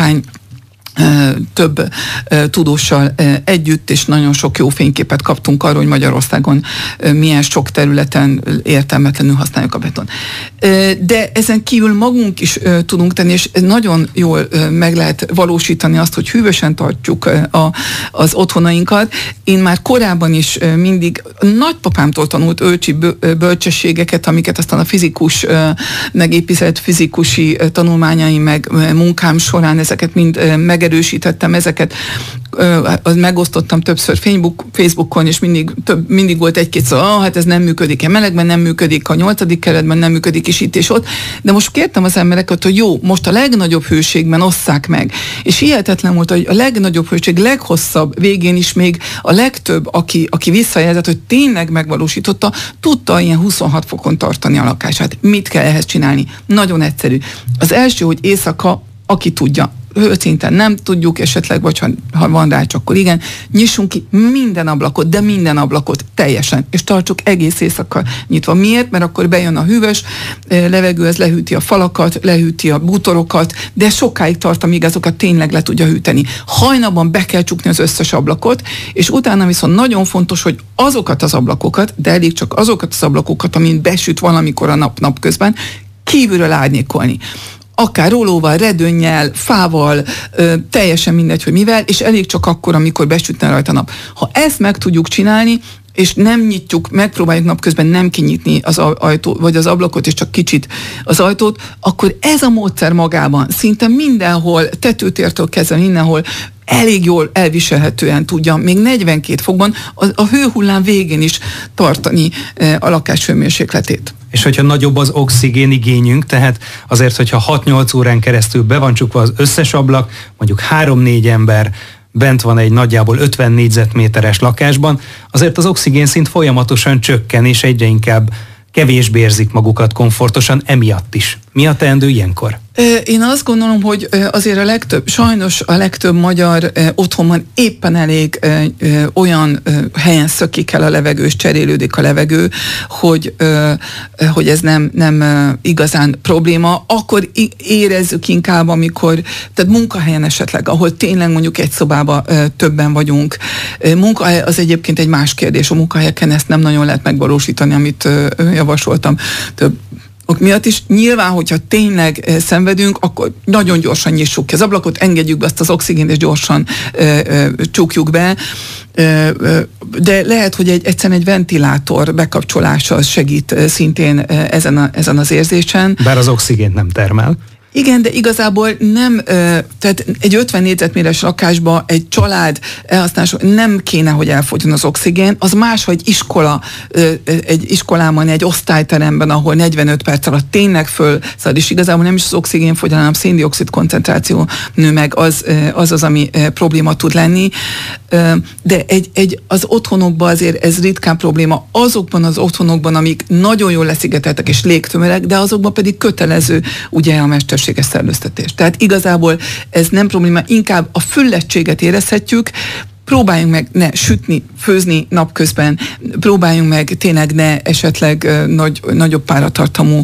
kampány több tudóssal együtt, és nagyon sok jó fényképet kaptunk arról, hogy Magyarországon milyen sok területen értelmetlenül használjuk a beton. De ezen kívül magunk is tudunk tenni, és nagyon jól meg lehet valósítani azt, hogy hűvösen tartjuk az otthonainkat. Én már korábban is mindig nagypapámtól tanult őcsi bölcsességeket, amiket aztán a fizikus, megépített fizikusi tanulmányaim, meg munkám során ezeket mind megerősítettem, ezeket megosztottam többször Facebookon, és mindig volt egy-két szó, hát ez nem működik, melegben nem működik, a 8. keretben nem működik, és itt és ott. De most kértem az embereket, hogy jó, most a legnagyobb hőségben osszák meg. És hihetetlen volt, hogy a legnagyobb hőség leghosszabb végén is még a legtöbb, aki visszajelzett, hogy tényleg megvalósította, tudta ilyen 26 fokon tartani a lakását. Mit kell ehhez csinálni? Nagyon egyszerű. Az első, hogy éjszaka, aki tudja, hőszinten nem tudjuk, esetleg, vagy ha van rá, akkor igen, nyissunk ki minden ablakot, de minden ablakot teljesen, és tartsuk egész éjszaka nyitva. Miért? Mert akkor bejön a hűvös levegő, ez lehűti a falakat, lehűti a bútorokat, de sokáig tart, amíg azokat tényleg le tudja hűteni. Hajnalban be kell csukni az összes ablakot, és utána viszont nagyon fontos, hogy azokat az ablakokat, de elég csak azokat az ablakokat, amin besüt valamikor a nap közben, kívülről árnyékolni. Akár rólóval, redőnnyel, fával, teljesen mindegy, hogy mivel, és elég csak akkor, amikor besütne rajta nap. Ha ezt meg tudjuk csinálni, és nem nyitjuk, megpróbáljuk napközben nem kinyitni az ajtót, vagy az ablakot, és csak kicsit az ajtót, akkor ez a módszer magában szinte mindenhol, tetőtértől kezdve mindenhol elég jól elviselhetően tudja, még 42 fokban a hőhullám végén is tartani a lakás hőmérsékletét. És hogyha nagyobb az oxigén igényünk, tehát azért, hogyha 6-8 órán keresztül be van csukva az összes ablak, mondjuk 3-4 ember bent van egy nagyjából 50 négyzetméteres lakásban, azért az oxigénszint folyamatosan csökken, és egyre inkább kevésbé érzik magukat komfortosan emiatt is. Mi a teendő ilyenkor? Én azt gondolom, hogy azért sajnos a legtöbb magyar otthonban éppen elég olyan helyen szökik el a levegő, és cserélődik a levegő, hogy ez nem igazán probléma. Akkor érezzük inkább, tehát munkahelyen esetleg, ahol tényleg mondjuk egy szobában többen vagyunk. Munkahely az egyébként egy más kérdés. A munkahelyeken ezt nem nagyon lehet megvalósítani, amit javasoltam több miatt is. Nyilván, hogyha tényleg szenvedünk, akkor nagyon gyorsan nyissuk ki az ablakot, engedjük be azt az oxigént, és gyorsan csukjuk be. De lehet, hogy egyszerűen egy ventilátor bekapcsolása segít szintén ezen az érzésen. Bár az oxigént nem termel. Igen, de igazából nem, tehát egy 50 négyzetméteres lakásba egy család elhasználása nem kéne, hogy elfogyjon az oxigén. Az más, hogy egy iskolában, egy osztályteremben, ahol 45 perc alatt tényleg fölszalad, és igazából nem is az oxigén fogy, hanem a szén-dioxid koncentráció nő meg, az, ami probléma tud lenni. De az otthonokban azért ez ritkán probléma. Azokban az otthonokban, amik nagyon jól leszigeteltek és légtömörek, de azokban pedig kötelező ugye a mesterséges szellőztetés. Tehát igazából ez nem probléma, inkább a füllettséget érezhetjük, próbáljunk meg ne sütni, főzni napközben, próbáljunk meg tényleg ne esetleg nagyobb páratartalmú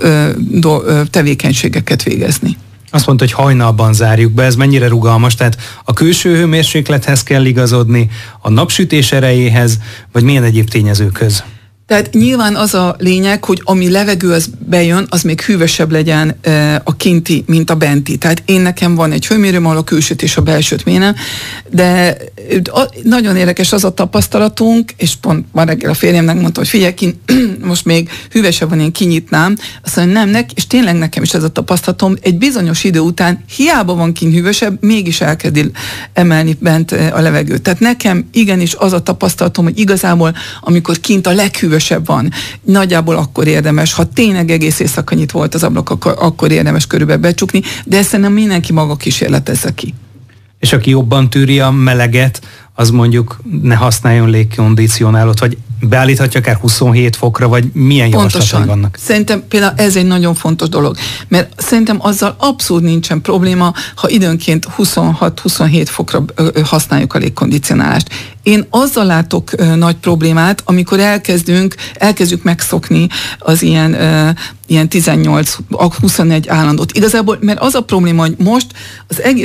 tevékenységeket végezni. Azt mondta, hogy hajnalban zárjuk be, ez mennyire rugalmas, tehát a külső hőmérséklethez kell igazodni, a napsütés erejéhez, vagy milyen egyéb tényezőkhöz? Tehát nyilván az a lényeg, hogy ami levegő az bejön, az még hűvösebb legyen a kinti, mint a benti. Tehát nekem van egy hőmérőm, ahol a külsőt és a belsőt mérem, de nagyon érdekes az a tapasztalatunk, és pont ma reggel a férjemnek mondta, hogy figyelj, most még hűvösebb van, én kinyitnám, azt mondja, nem, és tényleg nekem is ez a tapasztalatom, egy bizonyos idő után hiába van kint hűvösebb, mégis elkezdi emelni bent a levegőt. Tehát nekem igenis az a tapasztalatom, hogy igazából, amikor kint a leghűvösebb van, nagyjából akkor érdemes, ha tényleg egész éjszaka nyit volt az ablak, akkor érdemes körülbelül becsukni, de ezt szerintem mindenki maga kísérletezze ki. És aki jobban tűri a meleget, az mondjuk ne használjon légkondicionálót, vagy beállíthatja akár 27 fokra, vagy milyen javaslatai vannak? Szerintem például ez egy nagyon fontos dolog, mert szerintem azzal abszolút nincsen probléma, ha időnként 26-27 fokra használjuk a légkondicionálást. Én azzal látok nagy problémát, amikor elkezdjük megszokni az ilyen 18-21 állandót. Igazából, mert az a probléma, hogy most az egész